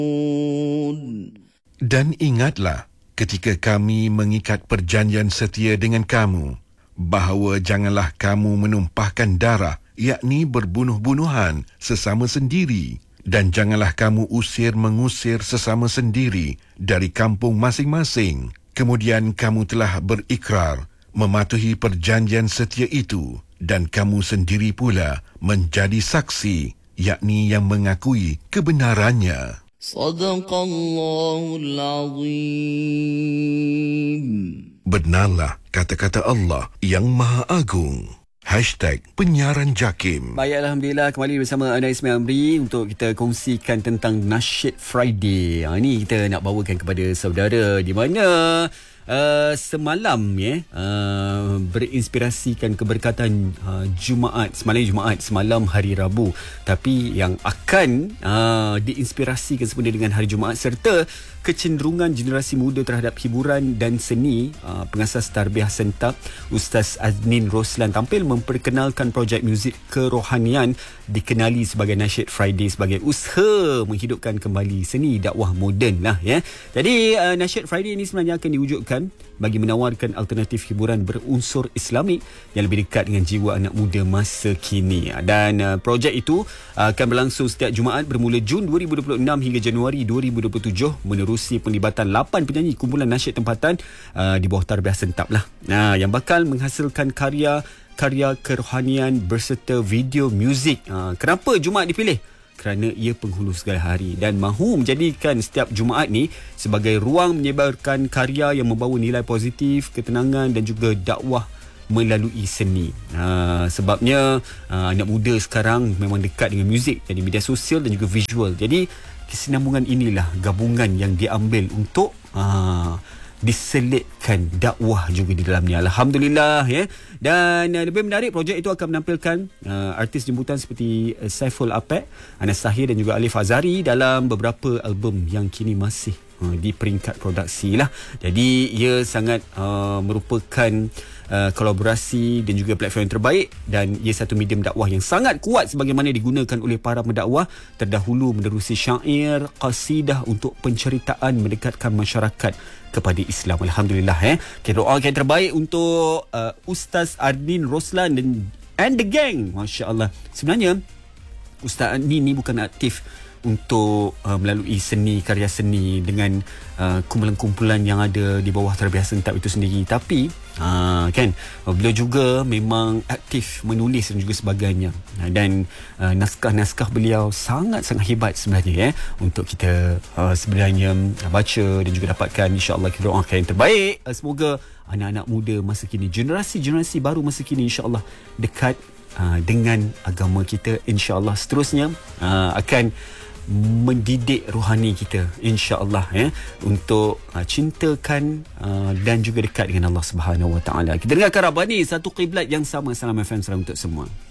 Dan ingatlah ketika kami mengikat perjanjian setia dengan kamu, bahawa janganlah kamu menumpahkan darah, yakni berbunuh-bunuhan sesama sendiri, dan janganlah kamu mengusir sesama sendiri dari kampung masing-masing. Kemudian kamu telah berikrar mematuhi perjanjian setia itu, dan kamu sendiri pula menjadi saksi, yakni yang mengakui kebenarannya. Sadaqallahul Azim. Benarlah kata-kata Allah yang Maha Agung. #penyiaran JAKIM. Baik, Alhamdulillah kembali bersama Ana Ismail Amri untuk kita kongsikan tentang Nasyid Friday. Ini kita nak bawakan kepada saudara di mana semalam berinspirasikan keberkatan Jumaat. Semalam hari Rabu. Tapi yang akan diinspirasikan sebenarnya dengan hari Jumaat serta kecenderungan generasi muda terhadap hiburan dan seni. Pengasas Tarbiyah Sentap Ustaz Adnin Roslan tampil memperkenalkan projek muzik kerohanian dikenali sebagai Nasyid Friday sebagai usaha menghidupkan kembali seni dakwah moden lah ya. Jadi Nasyid Friday ini sebenarnya akan diwujudkan bagi menawarkan alternatif hiburan berunsur Islamik yang lebih dekat dengan jiwa anak muda masa kini. Dan projek itu akan berlangsung setiap Jumaat bermula Jun 2026 hingga Januari 2027 menerusi penlibatan 8 penyanyi kumpulan nasyid tempatan di bawah Tarbiyah Sentap lah. Yang bakal menghasilkan karya kerohanian berserta video muzik. Kenapa Jumaat dipilih? Kerana ia penghulu segala hari dan mahu menjadikan setiap Jumaat ni sebagai ruang menyebarkan karya yang membawa nilai positif, ketenangan dan juga dakwah melalui seni. Sebabnya anak muda sekarang memang dekat dengan muzik, jadi media sosial dan juga visual. Jadi kesinambungan inilah gabungan yang diambil untuk diselitkan dakwah juga di dalamnya. Alhamdulillah ya. Dan lebih menarik, projek itu akan menampilkan artis jemputan seperti Saiful Apek, Anas Tahir dan juga Alif Azari dalam beberapa album yang kini masih di peringkat produksi lah. Jadi ia sangat merupakan kolaborasi dan juga platform yang terbaik, dan ia satu medium dakwah yang sangat kuat sebagaimana digunakan oleh para pendakwah terdahulu menerusi syair, qasidah untuk penceritaan mendekatkan masyarakat kepada Islam. Alhamdulillah kita doakan yang terbaik untuk Ustaz Adnin Roslan and the gang. Masya Allah. Sebenarnya Ustaz Adnin ni bukan aktif untuk melalui seni, karya seni dengan kumpulan-kumpulan yang ada di bawah Tarbiyah Sentap itu sendiri, tapi beliau juga memang aktif menulis dan juga sebagainya, dan naskah-naskah beliau sangat-sangat hebat sebenarnya untuk kita sebenarnya baca dan juga dapatkan. InsyaAllah kita doakan yang terbaik. Semoga anak-anak muda masa kini, generasi baru masa kini insyaAllah dekat dengan agama kita. InsyaAllah seterusnya akan mendidik rohani kita insya-Allah untuk cintakan dan juga dekat dengan Allah Subhanahu Wa Taala. Kita dengarkan Rabbani, satu kiblat yang sama. Salam FM, salam untuk semua.